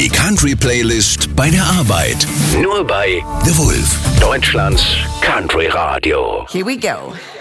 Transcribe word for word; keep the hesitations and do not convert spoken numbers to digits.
Die Country-Playlist bei der Arbeit. Nur bei The Wolf. Deutschlands Country Radio. Here we go.